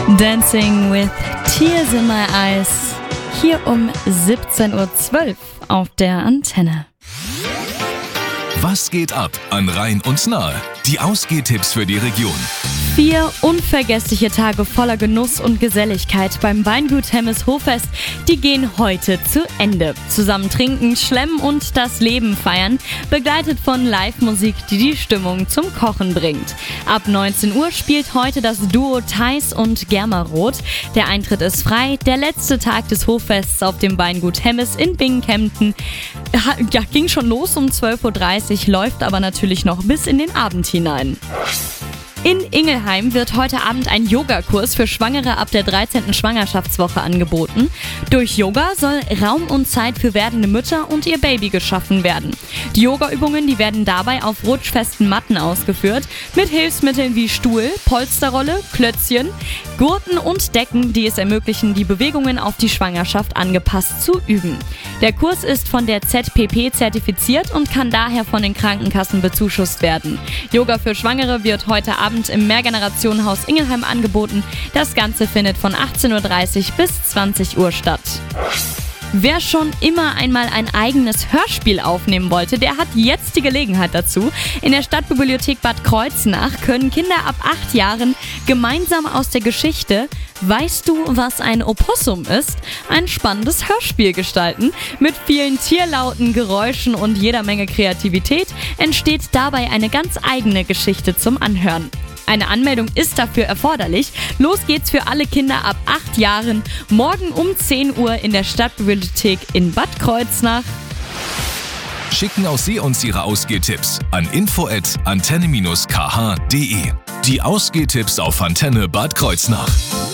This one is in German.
Dancing with Tears in My Eyes. Hier um 17.12 Uhr auf der Antenne. Was geht ab an Rhein und Nahe? Die Ausgehtipps für die Region. 4 unvergessliche Tage voller Genuss und Geselligkeit beim Weingut Hemmes Hoffest, die gehen heute zu Ende. Zusammen trinken, schlemmen und das Leben feiern, begleitet von Live-Musik, die die Stimmung zum Kochen bringt. Ab 19 Uhr spielt heute das Duo Theis und Germaroth. Der Eintritt ist frei. Der letzte Tag des Hoffests auf dem Weingut Hemmes in Bingen-Kempten ging schon los um 12.30 Uhr, läuft aber natürlich noch bis in den Abend hinein. In Ingelheim wird heute Abend ein Yogakurs für Schwangere ab der 13. Schwangerschaftswoche angeboten. Durch Yoga soll Raum und Zeit für werdende Mütter und ihr Baby geschaffen werden. Die Yogaübungen, die werden dabei auf rutschfesten Matten ausgeführt, mit Hilfsmitteln wie Stuhl, Polsterrolle, Klötzchen, Gurten und Decken, die es ermöglichen, die Bewegungen auf die Schwangerschaft angepasst zu üben. Der Kurs ist von der ZPP zertifiziert und kann daher von den Krankenkassen bezuschusst werden. Yoga für Schwangere wird heute Abend im Mehrgenerationenhaus Ingelheim angeboten. Das Ganze findet von 18.30 Uhr bis 20 Uhr statt. Wer schon immer einmal ein eigenes Hörspiel aufnehmen wollte, der hat jetzt die Gelegenheit dazu. In der Stadtbibliothek Bad Kreuznach können Kinder ab 8 Jahren gemeinsam aus der Geschichte "Weißt du, was ein Opossum ist?" ein spannendes Hörspiel gestalten. Mit vielen Tierlauten, Geräuschen und jeder Menge Kreativität entsteht dabei eine ganz eigene Geschichte zum Anhören. Eine Anmeldung ist dafür erforderlich. Los geht's für alle Kinder ab 8 Jahren. Morgen um 10 Uhr in der Stadtbibliothek in Bad Kreuznach. Schicken auch Sie uns Ihre Ausgehtipps an info@antenne-kh.de. Die Ausgehtipps auf Antenne Bad Kreuznach.